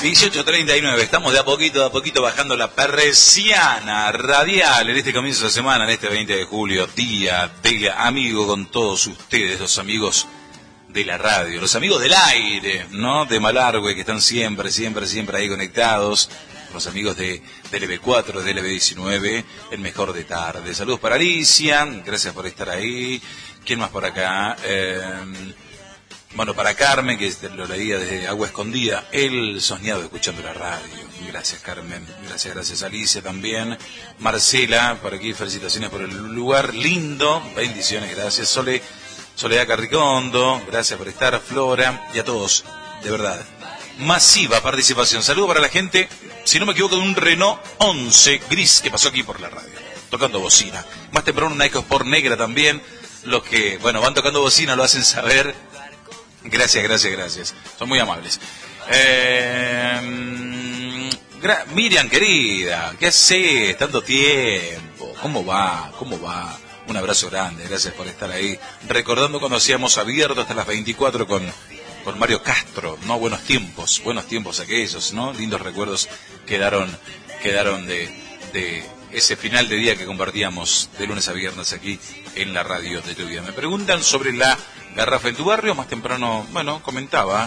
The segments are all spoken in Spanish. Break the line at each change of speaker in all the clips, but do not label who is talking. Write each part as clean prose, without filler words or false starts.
18:39, estamos de a poquito bajando la persiana radial en este comienzo de semana, en este 20 de julio, día de amigo con todos ustedes, los amigos de la radio, los amigos del aire, ¿no? De Malargüe, que están siempre ahí conectados, los amigos de LB4, de LB19, el mejor de tarde. Saludos para Alicia, gracias por estar ahí. ¿Quién más por acá? Bueno, para Carmen, que lo leía desde Agua Escondida, el soñado escuchando la radio. Gracias, Carmen. Gracias, Alicia también. Marcela, por aquí, felicitaciones por el lugar lindo. Bendiciones, gracias. Soledad Carricondo, gracias por estar. Flora, y a todos, de verdad. Masiva participación. Saludo para la gente, si no me equivoco, de un Renault 11 gris que pasó aquí por la radio, tocando bocina. Más temprano una EcoSport negra también. Los que, bueno, van tocando bocina lo hacen saber. Gracias. Son muy amables. Miriam, querida, ¿qué haces? Tanto tiempo. ¿Cómo va? Un abrazo grande, gracias por estar ahí. Recordando cuando hacíamos abierto hasta las 24 con Mario Castro, ¿no? Buenos tiempos aquellos, ¿no? Lindos recuerdos quedaron de ese final de día que compartíamos de lunes a viernes aquí en la radio de tu vida. Me preguntan sobre la garrafa en tu barrio. Más temprano, bueno, comentaba.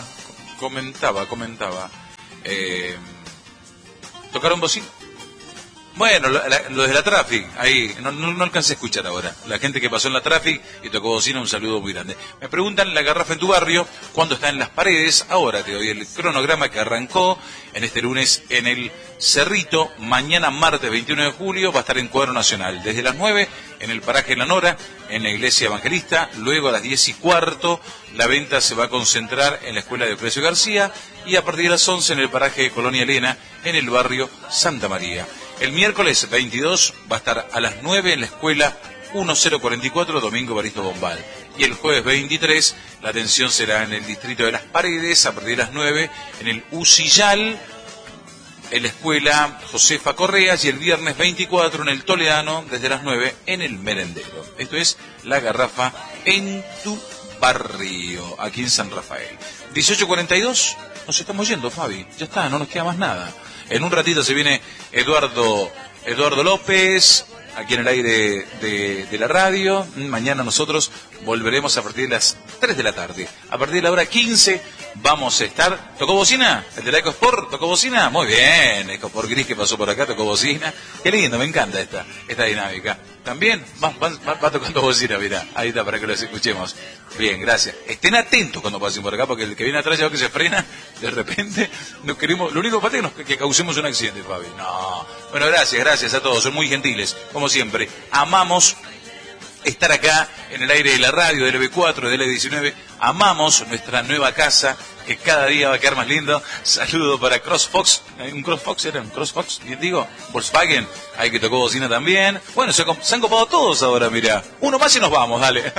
¿Tocaron bocina? Bueno, los de la Traffic, ahí, no alcancé a escuchar ahora. La gente que pasó en la Traffic y tocó bocina, un saludo muy grande. Me preguntan, la garrafa en tu barrio, ¿cuándo está en las paredes? Ahora te doy el cronograma que arrancó en este lunes en el Cerrito. Mañana, martes 21 de julio, va a estar en Cuadro Nacional. Desde las 9, en el paraje La Nora, en la Iglesia Evangelista. Luego a las 10:15, la venta se va a concentrar en la Escuela de Precio García. Y a partir de las 11, en el paraje Colonia Elena, en el barrio Santa María. El miércoles 22 va a estar a las 9 en la escuela 1044 Domingo Baristo Bombal. Y el jueves 23 la atención será en el distrito de Las Paredes a partir de las 9 en el Usillal, en la escuela Josefa Correas, y el viernes 24 en el Toledano desde las 9 en el Merendero. Esto es la garrafa en tu barrio, aquí en San Rafael. 18:42, nos estamos yendo, Fabi, ya está, no nos queda más nada. En un ratito se viene Eduardo López, aquí en el aire de la radio. Mañana nosotros volveremos a partir de las 3 de la tarde. A partir de la hora 15 vamos a estar... ¿Tocó bocina? ¿El de la EcoSport tocó bocina? Muy bien, EcoSport Gris que pasó por acá, tocó bocina. Qué lindo, me encanta esta dinámica. También va tocando bocina, mirá. Ahí está, para que los escuchemos. Bien, gracias. Estén atentos cuando pasen por acá, porque el que viene atrás ya que se frena, de repente, no queremos... Lo único que falta es que causemos un accidente, Fabi. No. Bueno, gracias a todos, son muy gentiles, como siempre. Amamos estar acá en el aire de la radio, del LB4, del LB19. Amamos nuestra nueva casa, que cada día va a quedar más lindo. Saludo para CrossFox. ¿Un CrossFox era? ¿Un CrossFox? Digo, Volkswagen. Ahí que tocó bocina también. Bueno, se han copado todos ahora, mirá. Uno más y nos vamos, dale.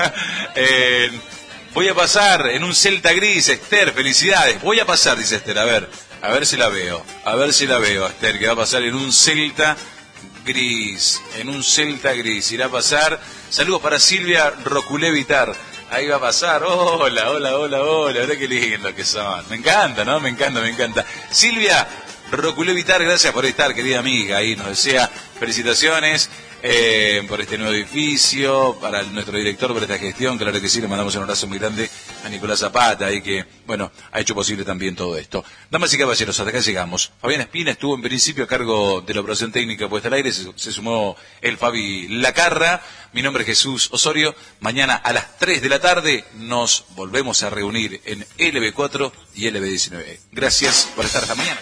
Voy a pasar en un Celta gris, Esther, felicidades. Voy a pasar, dice Esther, a ver si la veo. Esther, que va a pasar en un Celta gris. Irá a pasar. Saludos para Silvia Roculé Vitar. Ahí va a pasar. Hola. Ahora qué lindo que son. Me encanta, ¿no? Me encanta. Silvia Roculé Vitar, gracias por estar, querida amiga. Ahí nos desea felicitaciones por este nuevo edificio, para nuestro director por esta gestión. Claro que sí, le mandamos un abrazo muy grande a Nicolás Zapata, ahí que, bueno, ha hecho posible también todo esto. Damas y caballeros, hasta acá llegamos. Fabián Espina estuvo en principio a cargo de la operación técnica puesta al aire, se sumó el Fabi Lacarra. Mi nombre es Jesús Osorio. Mañana a las 3 de la tarde nos volvemos a reunir en LB4 y LB19. Gracias por estar hasta mañana.